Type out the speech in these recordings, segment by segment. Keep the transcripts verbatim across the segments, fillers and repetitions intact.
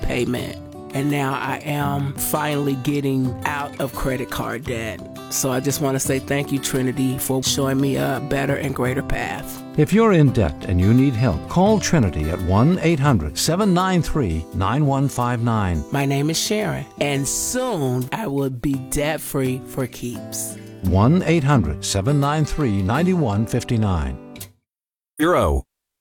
payment. And now I am finally getting out of credit card debt. So I just want to say thank you, Trinity, for showing me a better and greater path. If you're in debt and you need help, call Trinity at one eight hundred seven nine three nine one five nine. My name is Sharon, and soon I will be debt-free for keeps. one eight hundred seven nine three nine one five nine. Zero.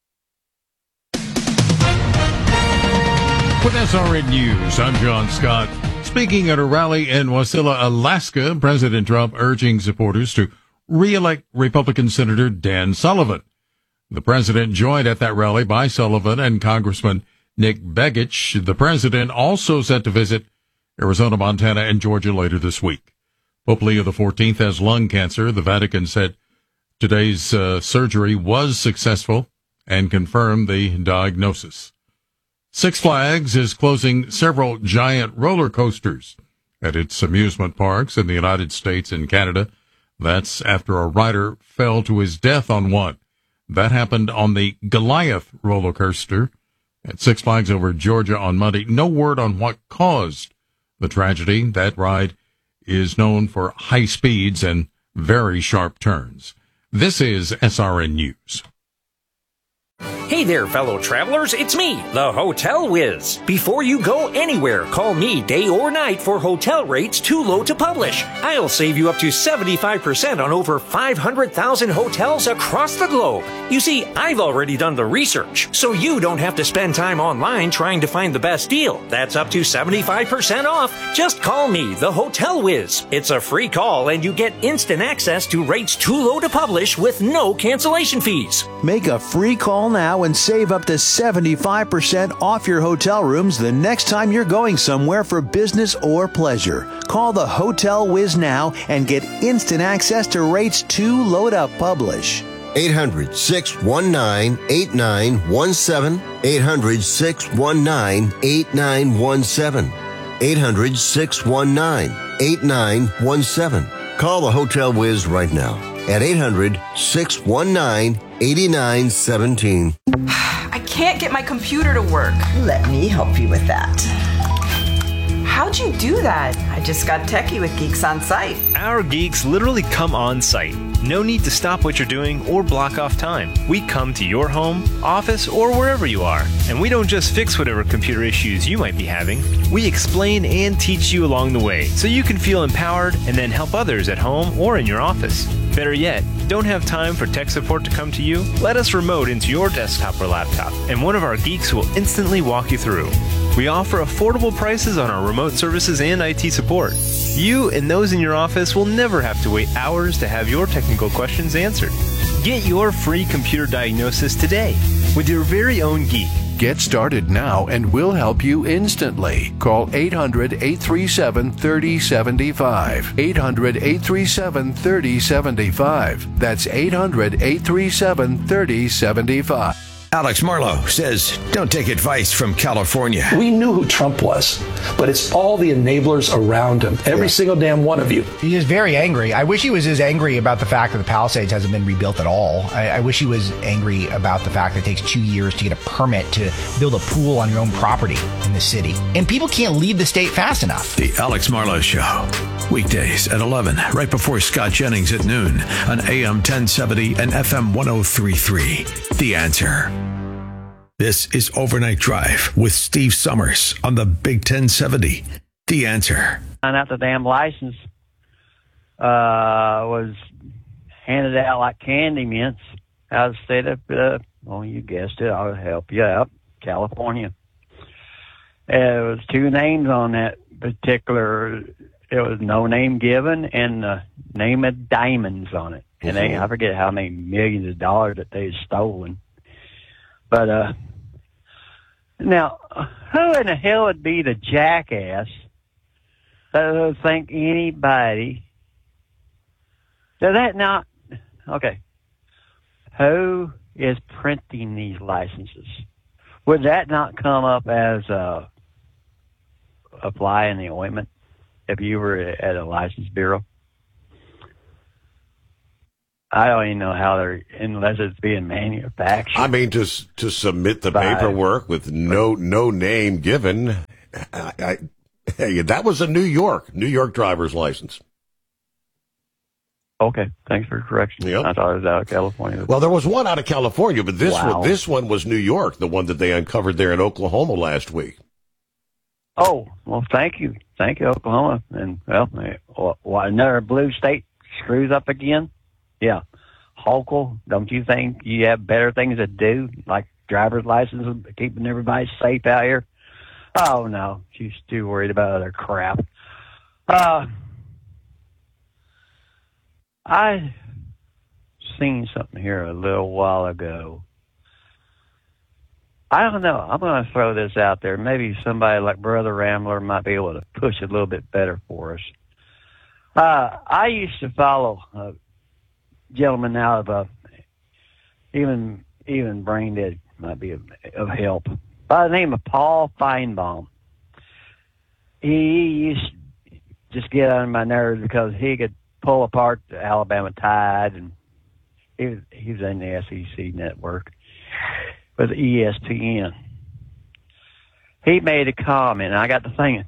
With S R N News, I'm John Scott. Speaking at a rally in Wasilla, Alaska, President Trump urging supporters to re-elect Republican Senator Dan Sullivan. The president joined at that rally by Sullivan and Congressman Nick Begich. The president also set to visit Arizona, Montana, and Georgia later this week. Pope Leo the fourteenth has lung cancer. The Vatican said today's uh, surgery was successful and confirmed the diagnosis. Six Flags is closing several giant roller coasters at its amusement parks in the United States and Canada. That's after a rider fell to his death on one. That happened on the Goliath roller coaster at Six Flags over Georgia on Monday. No word on what caused the tragedy. That ride is known for high speeds and very sharp turns. This is S R N News. Hey there, fellow travelers, it's me, the Hotel Whiz. Before you go anywhere, call me day or night for hotel rates too low to publish. I'll save you up to seventy-five percent on over five hundred thousand hotels across the globe. You see, I've already done the research, so you don't have to spend time online trying to find the best deal. That's up to seventy-five percent off. Just call me, the Hotel Whiz. It's a free call and you get instant access to rates too low to publish with no cancellation fees. Make a free call now and save up to seventy-five percent off your hotel rooms the next time you're going somewhere for business or pleasure. Call the Hotel Whiz now and get instant access to rates too low to publish. eight hundred six one nine eight nine one seven. eight hundred six one nine eight nine one seven. eight hundred six one nine eight nine one seven. Call the Hotel Whiz right now at eight hundred six one nine eight nine one seven. I can't get my computer to work. Let me help you with that. How'd you do that? I just got techie with Geeks on Site. Our geeks literally come on site. No need to stop what you're doing or block off time. We come to your home, office, or wherever you are. And we don't just fix whatever computer issues you might be having. We explain and teach you along the way so you can feel empowered and then help others at home or in your office. Better yet, don't have time for tech support to come to you? Let us remote into your desktop or laptop, and one of our geeks will instantly walk you through. We offer affordable prices on our remote services and I T support. You and those in your office will never have to wait hours to have your technical questions answered. Get your free computer diagnosis today with your very own geek. Get started now and we'll help you instantly. Call eight hundred eight three seven three zero seven five. eight hundred eight three seven three zero seven five. That's eight hundred eight three seven three zero seven five. Alex Marlowe says, don't take advice from California. We knew who Trump was, but it's all the enablers around him. Every yeah. single damn one of you. He is very angry. I wish he was as angry about the fact that the Palisades hasn't been rebuilt at all. I, I wish he was angry about the fact that it takes two years to get a permit to build a pool on your own property in the city. And people can't leave the state fast enough. The Alex Marlowe Show. Weekdays at eleven, right before Scott Jennings at noon on A M ten seventy and F M ten thirty-three. The Answer. This is Overnight Drive with Steve Summers on the Big ten seventy. The Answer. Found out the damn license uh, was handed out like candy mints out of the state of, uh, well, you guessed it, I'll help you out, California. There was two names on that particular. There was no name given and the name of diamonds on it. And they, I forget how many millions of dollars that they'd stolen. But, uh, now, who in the hell would be the jackass that would think anybody, does that not, okay, who is printing these licenses? Would that not come up as a, a fly in the ointment if you were at a license bureau? I don't even know how they're, unless it's being manufactured. I mean, to to submit the by, paperwork with no no name given, I, I, hey, that was a New York, New York driver's license. Okay, thanks for the correction. Yep. I thought it was out of California. Well, there was one out of California, but this Wow. one, this one was New York, the one that they uncovered there in Oklahoma last week. Oh, well, thank you. Thank you, Oklahoma. And, well, eh, wh- another blue state screws up again? Yeah. Hochul, don't you think you have better things to do, like driver's license, keeping everybody safe out here? Oh, no. She's too worried about other crap. Uh, I seen something here a little while ago. I don't know. I'm going to throw this out there. Maybe somebody like Brother Rambler might be able to push it a little bit better for us. Uh, I used to follow a gentleman out of a, even even brain dead might be of, of help, by the name of Paul Feinbaum. He used to just get on my nerves because he could pull apart the Alabama Tide, and he was, he was in the S E C network with E S P N. He made a comment, and I got to thinking,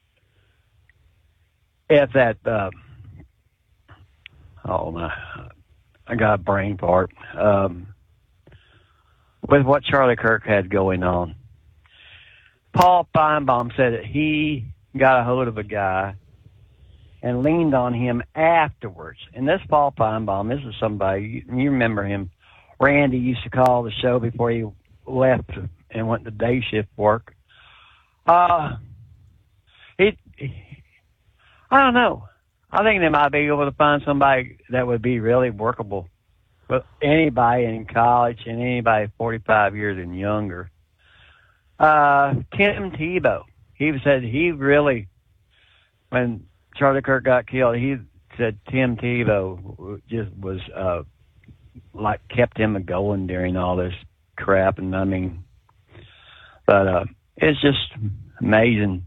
if that, uh, oh my, I got a brain fart, um, with what Charlie Kirk had going on. Paul Feinbaum said that he got a hold of a guy and leaned on him afterwards. And this Paul Feinbaum, this is somebody, you, you remember him, Randy used to call the show before he left and went to day shift work. Uh, he, he, I don't know. I think they might be able to find somebody that would be really workable. But anybody in college and anybody forty-five years and younger. Uh, Tim Tebow, he said he really, when Charlie Kirk got killed, he said Tim Tebow just was, uh, like kept him going during all this crap. And I mean, but, uh, it's just amazing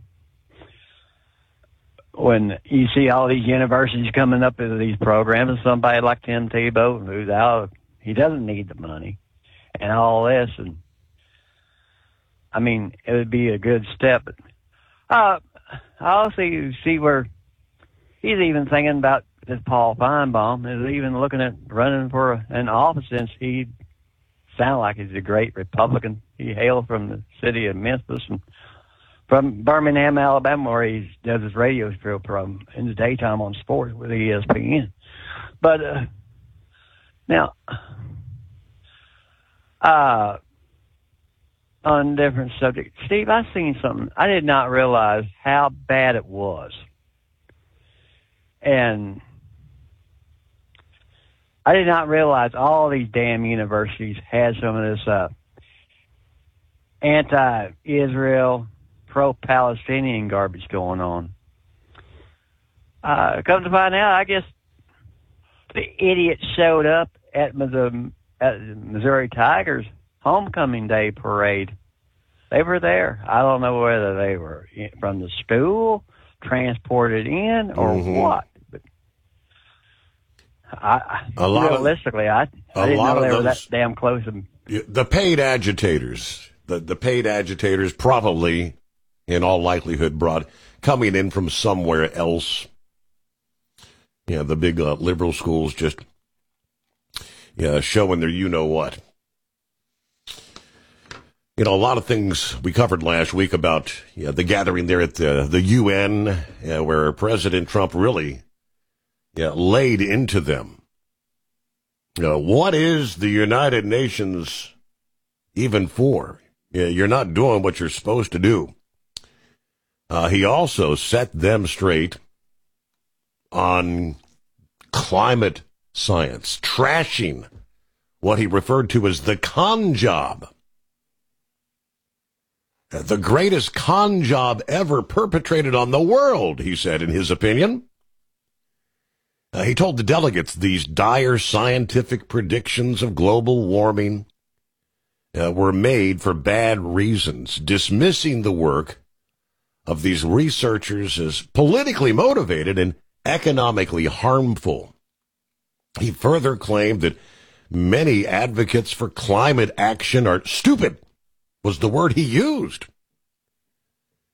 when you see all these universities coming up with these programs and somebody like Tim Tebow, who's out, he doesn't need the money and all this. And I mean, it would be a good step. But, uh, I also see where he's even thinking about this Paul Feinbaum is even looking at running for an office, since he sounds like he's a great Republican. He hails from the city of Memphis and from Birmingham, Alabama, where he does his radio show from in the daytime on sports with E S P N. But uh, now, uh, on different subjects, Steve, I seen something. I did not realize how bad it was, and I did not realize all these damn universities had some of this uh, anti-Israel, pro-Palestinian garbage going on. Uh, come to find out, I guess the idiot showed up at the, at the Missouri Tigers homecoming day parade. They were there. I don't know whether they were from the school, transported in, or Mm-hmm. what. But I, A lot of- realistically, I, a I didn't lot know of they were those- that damn close. To, The paid agitators, the, the paid agitators probably, in all likelihood, brought coming in from somewhere else. Yeah, the big uh, liberal schools just yeah, showing their you-know-what. You know, a lot of things we covered last week about yeah, the gathering there at the, the U N, yeah, where President Trump really yeah, laid into them. You know, what is the United Nations even for? Yeah, you're not doing what you're supposed to do. Uh, he also set them straight on climate science, trashing what he referred to as the con job. The greatest con job ever perpetrated on the world, he said, in his opinion. Uh, he told the delegates these dire scientific predictions of global warming uh, were made for bad reasons, dismissing the work of these researchers as politically motivated and economically harmful. He further claimed that many advocates for climate action are stupid, was the word he used.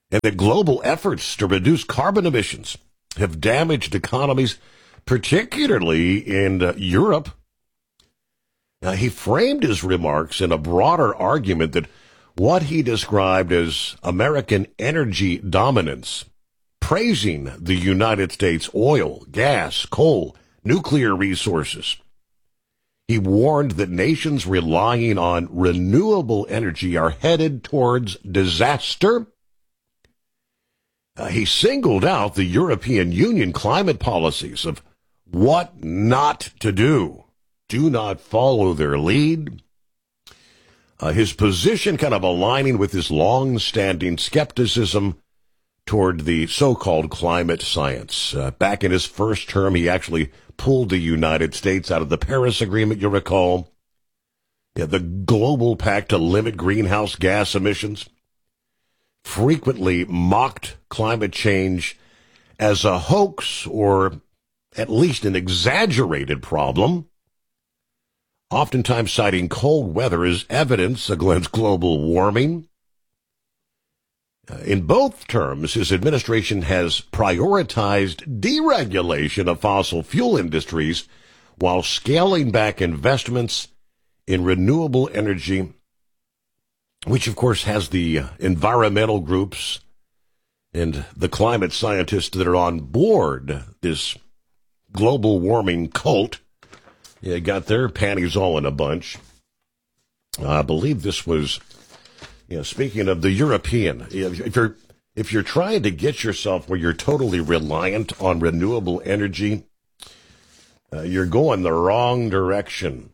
and that global efforts to reduce carbon emissions have damaged economies, particularly in uh, Europe. Now, he framed his remarks in a broader argument that what he described as American energy dominance, praising the United States' oil, gas, coal, nuclear resources. He warned that nations relying on renewable energy are headed towards disaster. Uh, he singled out the European Union climate policies of what not to do. Do not follow their lead. Uh, his position kind of aligning with his long-standing skepticism toward the so-called climate science. Uh, back in his first term, he actually pulled the United States out of the Paris Agreement, you recall. Yeah, the global pact to limit greenhouse gas emissions. Frequently mocked climate change as a hoax or at least an exaggerated problem. Oftentimes citing cold weather as evidence against global warming. Uh, in both terms, his administration has prioritized deregulation of fossil fuel industries while scaling back investments in renewable energy, which of course has the environmental groups and the climate scientists that are on board this global warming cult. Yeah, got their panties all in a bunch. I believe this was, you know, speaking of the European, if you're if you're trying to get yourself where you're totally reliant on renewable energy, uh, you're going the wrong direction.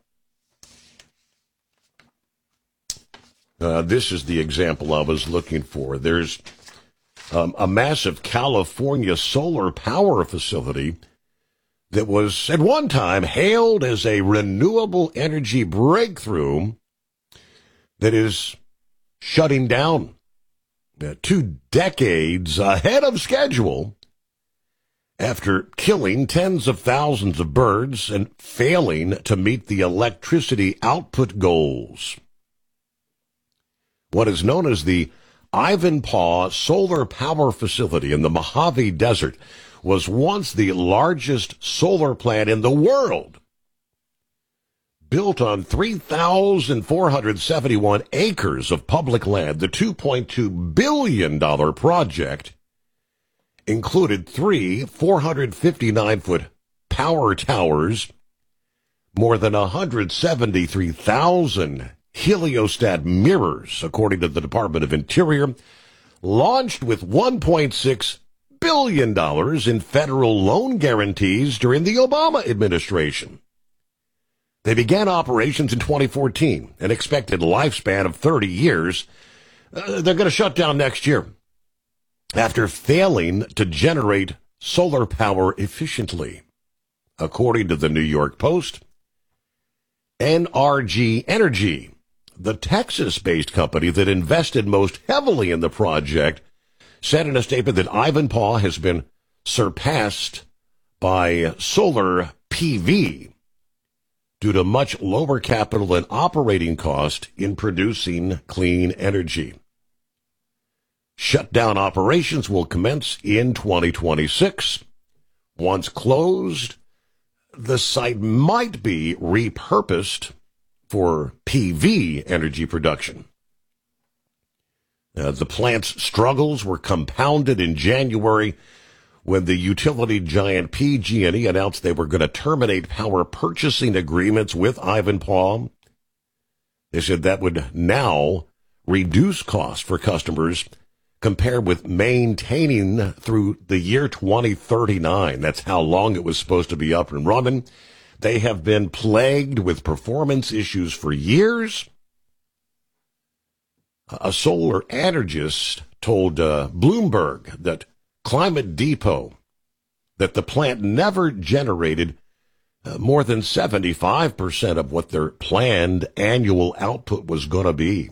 Uh, this is the example I was looking for. There's um, a massive California solar power facility that was at one time hailed as a renewable energy breakthrough that is shutting down uh, two decades ahead of schedule after killing tens of thousands of birds and failing to meet the electricity output goals. What is known as the Ivanpah Solar Power Facility in the Mojave Desert was once the largest solar plant in the world. Built on three thousand four hundred seventy-one acres of public land, the two point two billion dollars project included three four hundred fifty-nine foot power towers, more than one hundred seventy-three thousand heliostat mirrors, according to the Department of Interior, launched with one point six billion dollars in federal loan guarantees during the Obama administration. They began operations in twenty fourteen, an expected lifespan of thirty years. Uh, they're going to shut down next year after failing to generate solar power efficiently. According to the New York Post, N R G Energy, the Texas-based company that invested most heavily in the project, said in a statement that Ivanpah has been surpassed by solar P V due to much lower capital and operating cost in producing clean energy. Shutdown operations will commence in twenty twenty-six. Once closed, the site might be repurposed for P V energy production. Uh, the plant's struggles were compounded in January when the utility giant P G and E announced they were going to terminate power purchasing agreements with Ivanpah. They said that would now reduce costs for customers compared with maintaining through the year twenty thirty-nine. That's how long it was supposed to be up and running. They have been plagued with performance issues for years. A solar energist told uh, Bloomberg that Climate Depot that the plant never generated uh, more than seventy-five percent of what their planned annual output was going to be.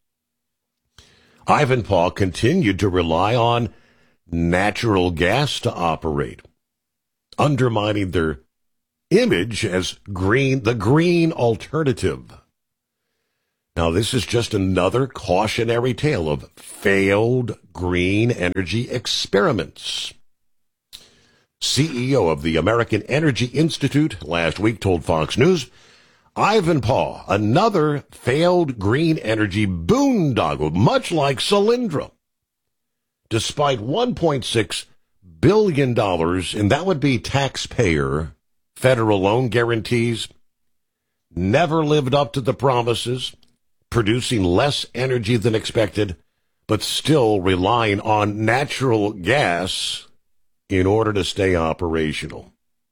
Ivanpah continued to rely on natural gas to operate, undermining their image as green, the green alternative. Now, this is just another cautionary tale of failed green energy experiments. C E O of the American Energy Institute last week told Fox News, Ivanpah, another failed green energy boondoggle, much like Solyndra. Despite one point six billion dollars, and that would be taxpayer federal loan guarantees, never lived up to the promises, producing less energy than expected, but still relying on natural gas in order to stay operational.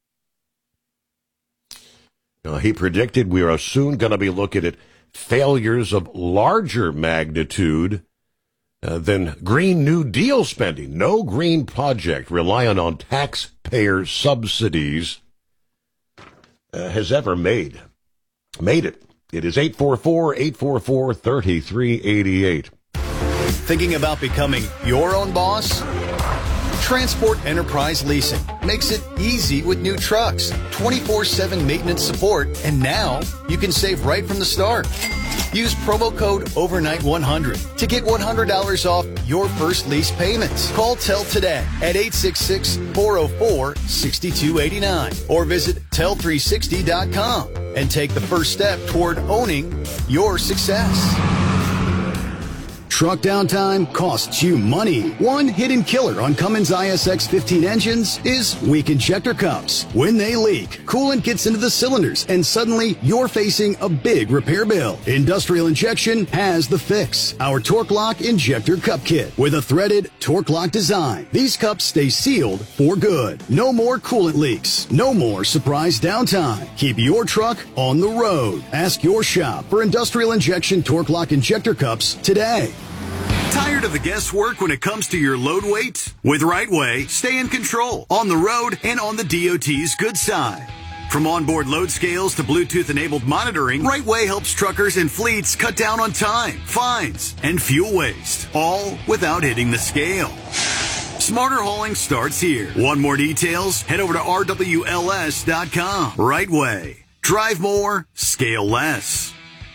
Now, he predicted we are soon going to be looking at failures of larger magnitude uh, than Green New Deal spending. No green project relying on taxpayer subsidies uh, has ever made made it. It is eight four four, eight four four, three three eight eight. Thinking about becoming your own boss? Transport Enterprise Leasing makes it easy with new trucks, twenty-four seven maintenance support, and now you can save right from the start. Use promo code overnight one hundred to get one hundred dollars off your first lease payments. Call Tel today at eight six six, four oh four, six two eight nine or visit tel three sixty dot com and take the first step toward owning your success. Truck downtime costs you money. One hidden killer on Cummins I S X fifteen engines is weak injector cups. When they leak, coolant gets into the cylinders and suddenly you're facing a big repair bill. Industrial Injection has the fix. Our Torque Lock Injector Cup Kit with a threaded Torque Lock design. These cups stay sealed for good. No more coolant leaks. No more surprise downtime. Keep your truck on the road. Ask your shop for Industrial Injection Torque Lock Injector Cups today. Tired of the guesswork when it comes to your load weight? With RightWay, stay in control on the road and on the D O T's good side. From onboard load scales to Bluetooth-enabled monitoring, RightWay helps truckers and fleets cut down on time, fines, and fuel waste, all without hitting the scale. Smarter hauling starts here. Want more details? Head over to R W L S dot com. RightWay. Drive more, scale less.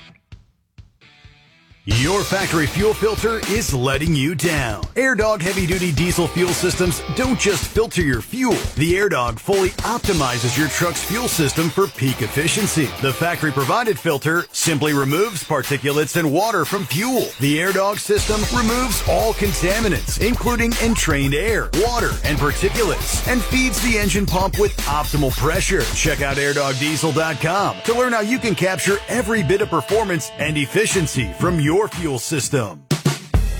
Your factory fuel filter is letting you down. AirDog heavy-duty diesel fuel systems don't just filter your fuel. The AirDog fully optimizes your truck's fuel system for peak efficiency. The factory-provided filter simply removes particulates and water from fuel. The AirDog system removes all contaminants, including entrained air, water, and particulates, and feeds the engine pump with optimal pressure. Check out air dog diesel dot com to learn how you can capture every bit of performance and efficiency from your Your fuel system.